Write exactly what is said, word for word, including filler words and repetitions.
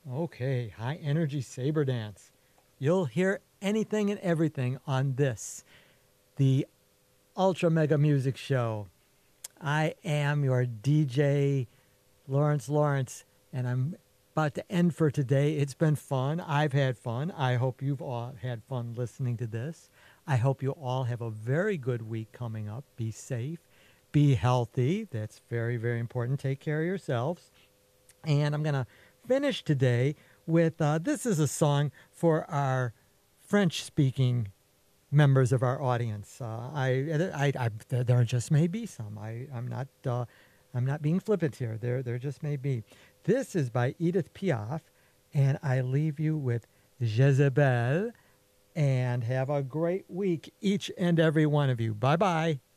Okay, high energy saber dance. You'll hear anything and everything on this, the Ultra Mega Music Show. I am your D J, Lawrence Lawrence, and I'm about to end for today. It's been fun. I've had fun. I hope you've all had fun listening to this. I hope you all have a very good week coming up. Be safe, be healthy. That's very, very important. Take care of yourselves. And I'm going to finish today with uh, this is a song for our French speaking members of our audience. Uh, I, I, I, there there just may be some. I, I'm not, uh, I'm not being flippant here. There, there just may be. This is by Edith Piaf, and I leave you with Jezebel. And have a great week, each and every one of you. Bye bye.